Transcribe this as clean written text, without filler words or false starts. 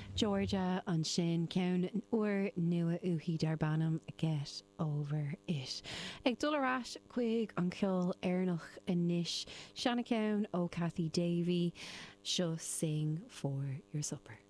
Georgia an sin ceann an uair nua uí darbanam Get Over It. Ag dulrás chuig an ceol airnach inis Shanna ceann ó Kathy Davy, seo Sing for Your Supper.